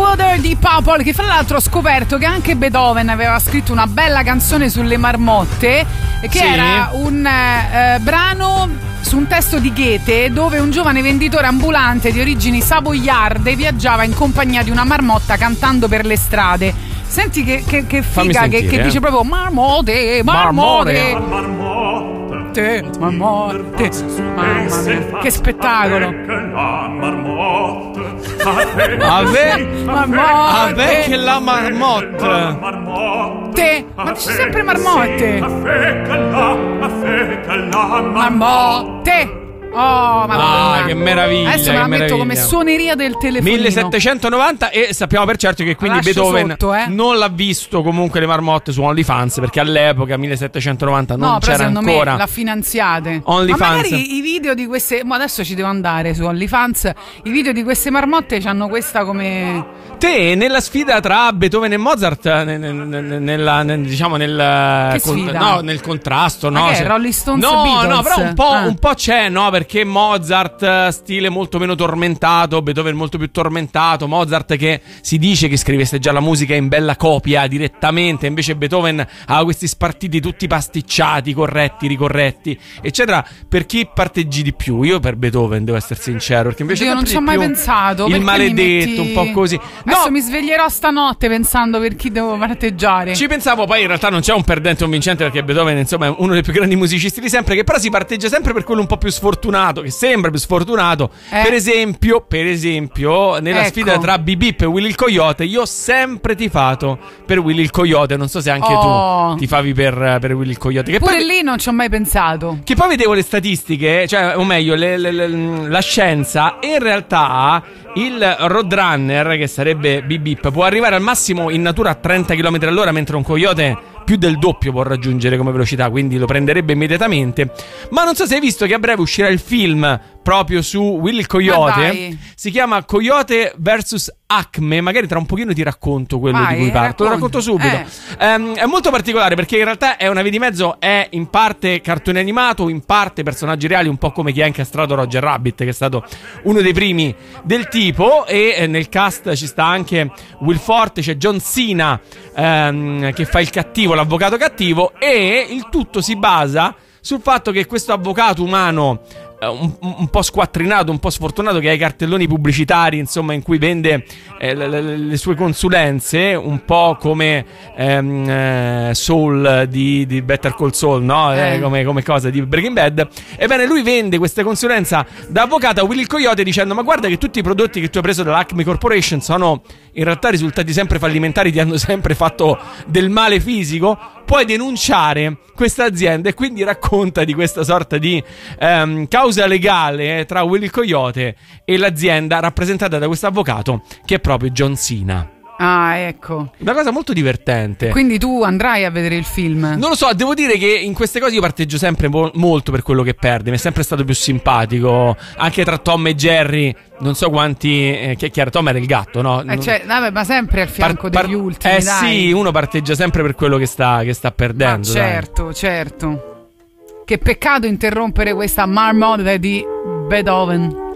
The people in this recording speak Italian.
Water di Purple, che fra l'altro ho scoperto che anche Beethoven aveva scritto una bella canzone sulle marmotte, che era un brano su un testo di Goethe, dove un giovane venditore ambulante di origini savoiarde viaggiava in compagnia di una marmotta cantando per le strade. Senti che figa, sentire, che dice proprio marmotte, marmotte, marmotte, mamma mia, che spettacolo. Vabbè che la marmotte. Ma dici sempre marmotte. Marmotte. Oh, ma che meraviglia! Adesso me la metto come suoneria del telefonino. 1790, e sappiamo per certo che quindi Beethoven non l'ha visto comunque le marmotte su OnlyFans, perché all'epoca 1790 non c'era ancora. Me l'ha finanziate. OnlyFans. Ma magari i video di queste, ma adesso ci devo andare su OnlyFans. I video di queste marmotte hanno questa come te nella sfida tra Beethoven e Mozart, diciamo nel contrasto, no? Che è Rolling Stones Beatles? No, però un po' c'è, no? Perché Mozart stile molto meno tormentato, Beethoven molto più tormentato. Mozart che si dice che scrivesse già la musica in bella copia direttamente, invece Beethoven aveva questi spartiti tutti pasticciati, corretti, ricorretti, eccetera. Per chi parteggi di più? Io per Beethoven, devo essere sincero, perché invece io non ci ho mai pensato. Il maledetto, un po' così. Adesso mi sveglierò stanotte pensando per chi devo parteggiare. Ci pensavo, poi in realtà non c'è un perdente o un vincente, perché Beethoven insomma è uno dei più grandi musicisti di sempre, che però si parteggia sempre per quello un po' più sfortunato, che sembra più sfortunato. Per esempio nella sfida tra Bip Bip e Willy il Coyote, io ho sempre tifato per Willy il Coyote. Non so se anche tu tifavi per Willy il Coyote, che pure poi, lì non ci ho mai pensato. Che poi vedevo le statistiche, cioè, o meglio la scienza, e in realtà il Roadrunner, che sarebbe Bip Bip, può arrivare al massimo in natura a 30 km all'ora, mentre un coyote più del doppio può raggiungere come velocità, quindi lo prenderebbe immediatamente. Ma non so se hai visto che a breve uscirà il film proprio su Willy il Coyote. Si chiama Coyote vs Acme. Magari tra un pochino ti racconto quello di cui parlo. Te lo racconto subito. È molto particolare, perché in realtà è una via di mezzo, è in parte cartone animato, in parte personaggi reali, un po' come chi ha incastrato Roger Rabbit, che è stato uno dei primi del tipo. E nel cast ci sta anche Will Forte, c'è John Cena che fa il cattivo, l'avvocato cattivo, e il tutto si basa sul fatto che questo avvocato umano un po' squattrinato, un po' sfortunato, che ha i cartelloni pubblicitari, insomma, in cui vende le sue consulenze, un po' come Saul di Better Call Saul, no? Come cosa di Breaking Bad. Ebbene, lui vende questa consulenza da avvocato a Willy il Coyote, dicendo: ma guarda che tutti i prodotti che tu hai preso dall'Acme Corporation sono in realtà risultati sempre fallimentari, ti hanno sempre fatto del male fisico, puoi denunciare questa azienda. E quindi racconta di questa sorta di causa legale tra Willy il Coyote e l'azienda, rappresentata da questo avvocato che è proprio John Cena. Ah, ecco. Una cosa molto divertente. Quindi tu andrai a vedere il film? Non lo so, devo dire che in queste cose io parteggio sempre molto per quello che perde. Mi è sempre stato più simpatico. Anche tra Tom e Jerry, non so quanti. Che era Tom, era il gatto, no? Vabbè, ma sempre al fianco degli ultimi. Dai. Sì, uno parteggia sempre per quello che sta perdendo. Ma certo. Che peccato interrompere questa marmotta di Beethoven.